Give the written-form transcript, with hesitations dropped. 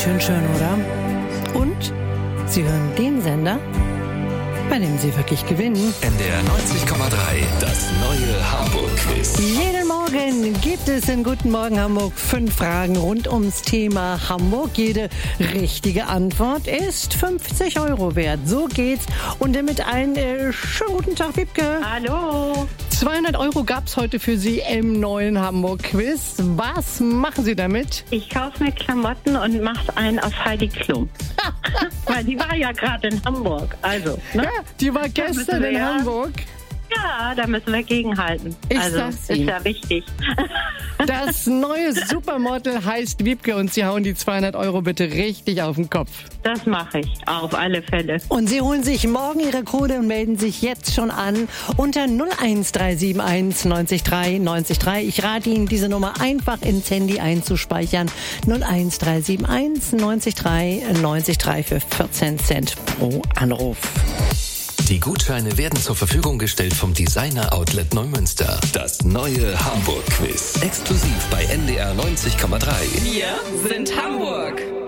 schön, oder? Und Sie hören den Sender, bei dem Sie wirklich gewinnen. NDR 90,3, das neue Hamburg-Quiz. Jeden Morgen gibt es in Guten Morgen Hamburg 5 Fragen rund ums Thema Hamburg. Jede richtige Antwort ist 50 € wert. So geht's. Und damit einen schönen guten Tag, Wiebke. Hallo. 200 € gab's heute für Sie im neuen Hamburg-Quiz. Was machen Sie damit? Ich kaufe mir Klamotten und mache einen auf Heidi Klum. Weil die war ja gerade in Hamburg. Also, ne? Ja, die war gestern in Hamburg. Ja, da müssen wir gegenhalten. Ich also, sag's ist Ihnen. ja wichtig. Das neue Supermodel heißt Wiebke und Sie hauen die 200 € bitte richtig auf den Kopf. Das mache ich, auf alle Fälle. Und Sie holen sich morgen Ihre Kohle und melden sich jetzt schon an unter 01371 90 3 90 3. Ich rate Ihnen, diese Nummer einfach ins Handy einzuspeichern. 01371 90 3 90 3 für 14 Cent pro Anruf. Die Gutscheine werden zur Verfügung gestellt vom Designer Outlet Neumünster. Das neue Hamburg-Quiz. Exklusiv bei NDR 90,3. Wir sind Hamburg.